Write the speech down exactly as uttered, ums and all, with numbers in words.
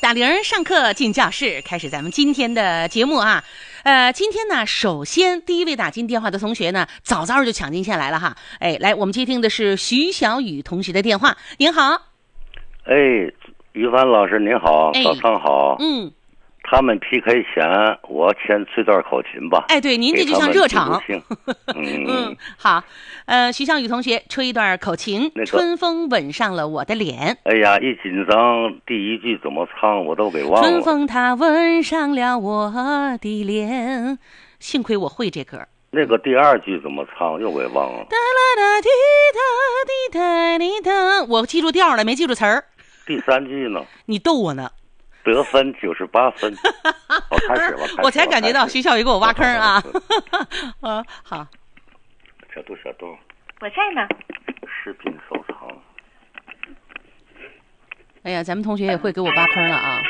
打铃上课进教室，开始咱们今天的节目啊。呃，今天呢，首先第一位打进电话的同学呢，早早就抢进线来了哈。哎，来，我们接听的是徐小雨同学的电话。您好。 哎，于凡老师您好， 哎早上好。 嗯。 他们 P K 前，我先吹段口琴吧。 哎，对，您这就像热场。 嗯嗯，好，呃，徐小雨同学吹一段口琴， 那个春风吻上了我的脸。 哎呀，一紧张，第一句怎么唱我都给忘了。 春风它吻上了我的脸，幸亏我会这歌。 那个第二句怎么唱又给忘了。 哒啦哒滴答滴答滴答，我记住调了，没记住词儿。 第三句呢？ 你逗我呢。 得分九十八分。我开始吧，开始吧我才感觉到徐小雨给我挖坑啊！啊，好。 小杜，小杜， 我在呢。 视频收藏。 哎呀，咱们同学也会给我挖坑了啊！